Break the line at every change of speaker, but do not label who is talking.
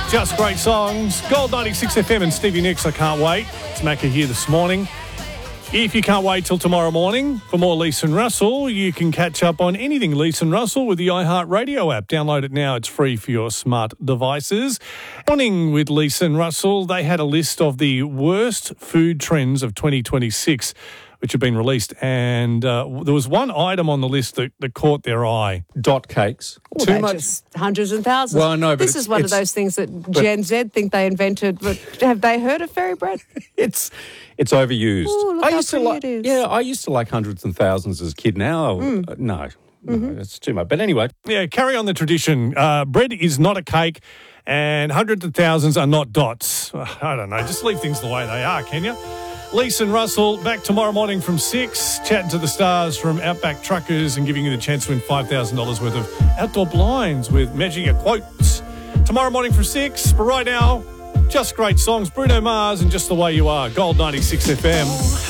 Just great songs. Gold 96 FM and Stevie Nicks, I can't wait. It's Macca here this morning. If you can't wait till tomorrow morning for more Lisa and Russell, you can catch up on anything Lisa and Russell with the iHeartRadio app. Download it now. It's free for your smart devices. Morning with Lisa and Russell. They had a list of the worst food trends of 2026, which have been released, and there was one item on the list that caught their eye.
Dot cakes.
Well, too much. Just hundreds and thousands.
Well, I know, but
this is one of those things that Gen Z think they invented. But have they heard of fairy bread?
It's overused.
Ooh, look how pretty it is.
Yeah, I used to like hundreds and thousands as a kid. Now, no, it's too much. But anyway.
Yeah, carry on the tradition. Bread is not a cake, and hundreds of thousands are not dots. I don't know. Just leave things the way they are, can you? Lisa and Russell back tomorrow morning from 6, chatting to the stars from Outback Truckers and giving you the chance to win $5,000 worth of outdoor blinds with Measure Your Quotes. Tomorrow morning from 6, but right now, just great songs. Bruno Mars and Just the Way You Are. Gold 96 FM.